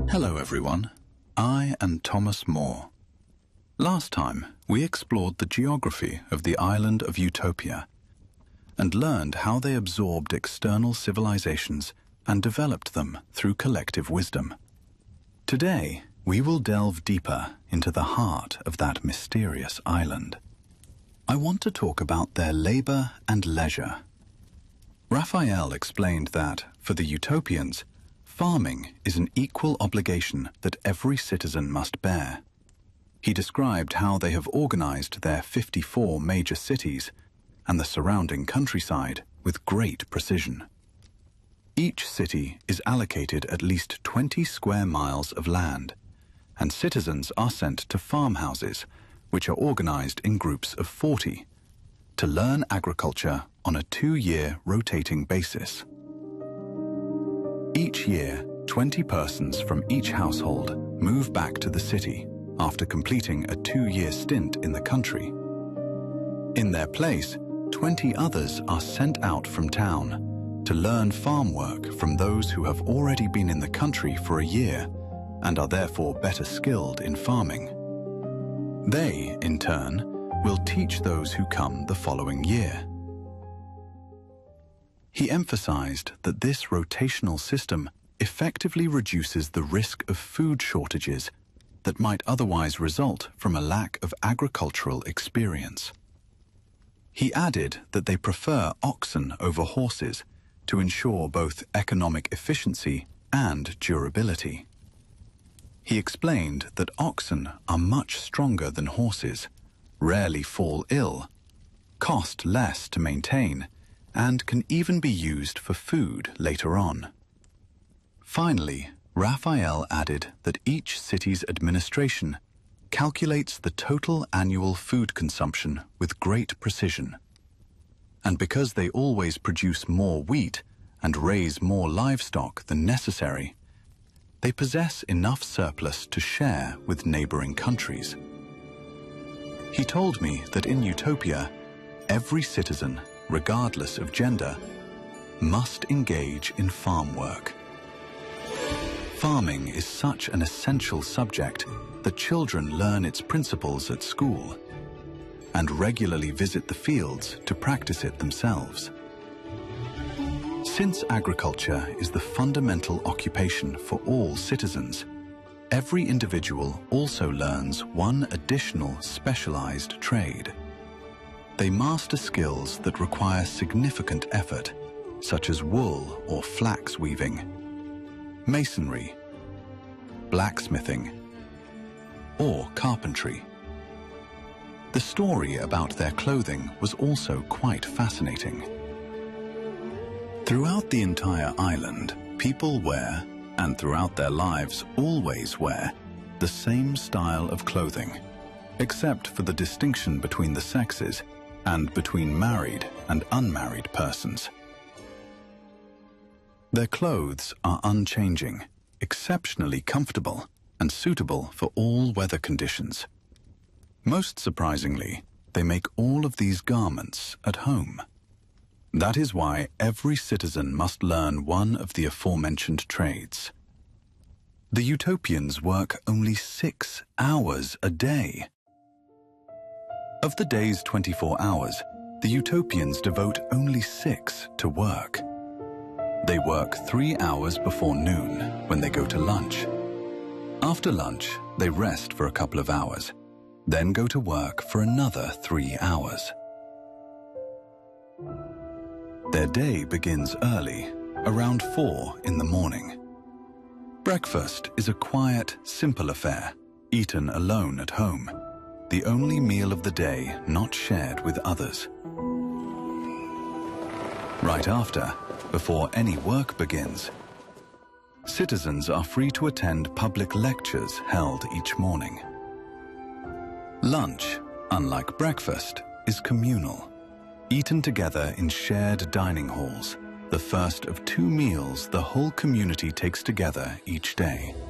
Hello everyone, I am Thomas Moore. Last time we explored the geography of the island of Utopia and learned how they absorbed external civilizations and developed them through collective wisdom. Today we will delve deeper into the heart of that mysterious island. I want to talk about their labor and leisure. Raphael explained that, for the Utopians, farming is an equal obligation that every citizen must bear. He described how they have organized their 54 major cities and the surrounding countryside with great precision. Each city is allocated at least 20 square miles of land, and citizens are sent to farmhouses, which are organized in groups of 40, to learn agriculture on a 2-year rotating basis. Each year, 20 persons from each household move back to the city after completing a 2-year stint in the country. In their place, 20 others are sent out from town to learn farm work from those who have already been in the country for a year and are therefore better skilled in farming. They, in turn, will teach those who come the following year. He emphasized that this rotational system effectively reduces the risk of food shortages that might otherwise result from a lack of agricultural experience. He added that they prefer oxen over horses to ensure both economic efficiency and durability. He explained that oxen are much stronger than horses, rarely fall ill, cost less to maintain, and can even be used for food later on. Finally, Raphael added that each city's administration calculates the total annual food consumption with great precision. And because they always produce more wheat and raise more livestock than necessary, they possess enough surplus to share with neighboring countries. He told me that in Utopia, every citizen, regardless of gender, must engage in farm work. Farming is such an essential subject that children learn its principles at school and regularly visit the fields to practice it themselves. Since agriculture is the fundamental occupation for all citizens, every individual also learns one additional specialized trade. They master skills that require significant effort, such as wool or flax weaving, masonry, blacksmithing, or carpentry. The story about their clothing was also quite fascinating. Throughout the entire island, people wear, and throughout their lives always wear, the same style of clothing, except for the distinction between the sexes and between married and unmarried persons. Their clothes are unchanging, exceptionally comfortable, and suitable for all weather conditions. Most surprisingly, they make all of these garments at home. That is why every citizen must learn one of the aforementioned trades. The Utopians work only 6 hours a day. Of the day's 24 hours, the Utopians devote only 6 to work. They work 3 hours before noon, when they go to lunch. After lunch, they rest for a couple of hours, then go to work for another 3 hours. Their day begins early, around 4 in the morning. Breakfast is a quiet, simple affair, eaten alone at home, the only meal of the day not shared with others. Right after, before any work begins, citizens are free to attend public lectures held each morning. Lunch, unlike breakfast, is communal, eaten together in shared dining halls, the first of 2 meals the whole community takes together each day.